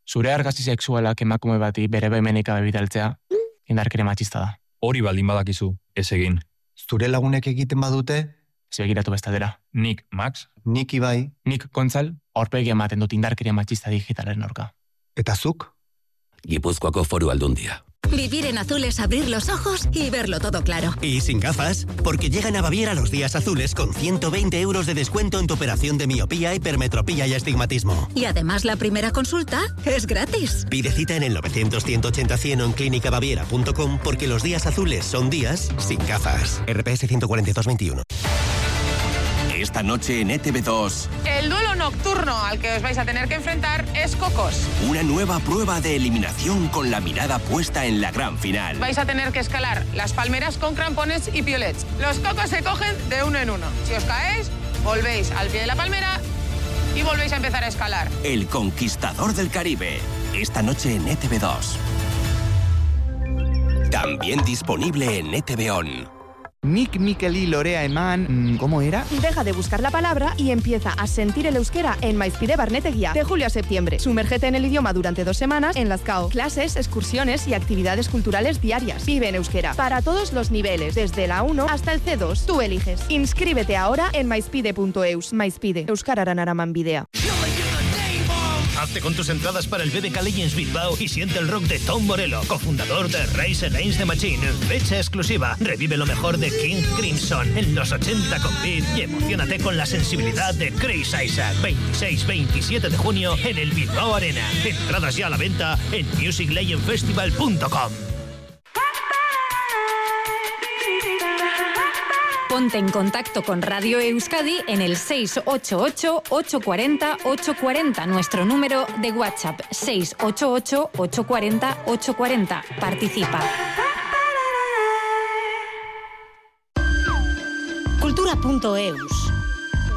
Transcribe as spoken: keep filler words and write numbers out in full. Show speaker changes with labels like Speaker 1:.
Speaker 1: Zure argazki sexualak emakume bati bere baimenik gabe bidaltzea, indarkeria matxista da.
Speaker 2: Hori baldin badakizu, ez egin.
Speaker 3: Zure lagunek egiten badute?
Speaker 1: Ez begiratu bestadera.
Speaker 2: Nik, Max?
Speaker 3: Nik Ibai.
Speaker 1: Nik, Gontzal, aurpegi ematen dut indarkeria matxista digitalen aurka.
Speaker 3: Eta zuk?
Speaker 4: Gipuzkoako Foru Aldundia.
Speaker 5: Vivir en azul es abrir los ojos y verlo todo claro.
Speaker 6: Y sin gafas, porque llegan a Baviera los días azules con ciento veinte euros de descuento en tu operación de miopía, hipermetropía y astigmatismo.
Speaker 5: Y además la primera consulta es gratis.
Speaker 6: Pide cita en el novecientos, ciento ochenta, cien o en clínica baviera punto com porque los días azules son días sin gafas. R P S ciento cuarenta y dos veintiuno.
Speaker 4: Esta noche en E T V dos.
Speaker 7: El duelo nocturno al que os vais a tener que enfrentar es Cocos.
Speaker 4: Una nueva prueba de eliminación con la mirada puesta en la gran final.
Speaker 7: Vais a tener que escalar las palmeras con crampones y piolets. Los cocos se cogen de uno en uno. Si os caéis, volvéis al pie de la palmera y volvéis a empezar a escalar.
Speaker 4: El Conquistador del Caribe. Esta noche en E T V dos. También disponible en E T V On.
Speaker 8: Nik, Mikel y Lorea Eman... ¿Cómo era?
Speaker 9: Deja de buscar la palabra y empieza a sentir el euskera en Maizpide Barnetegia. De julio a septiembre. Sumérgete en el idioma durante dos semanas en las C A O. Clases, excursiones y actividades culturales diarias. Vive en euskera. Para todos los niveles, desde la uno hasta el C dos. Tú eliges. Inscríbete ahora en maizpide punto eus. Maizpide. Euskararen araman bidea.
Speaker 10: Hazte con tus entradas para el B B K Legends Bilbao y siente el rock de Tom Morello, cofundador de Rise Against the Machine. Fecha exclusiva. Revive lo mejor de King Crimson en los ochenta con Beat y emocionate con la sensibilidad de Chris Isaac. veintiséis veintisiete de junio en el Bilbao Arena. Entradas ya a la venta en music legend festival punto com.
Speaker 11: Ponte en contacto con Radio Euskadi en el seis ocho ocho, ocho cuatro cero, ocho cuatro cero, nuestro número de WhatsApp seis ocho ocho, ocho cuatro cero, ocho cuatro cero. Participa.
Speaker 12: Cultura punto eus.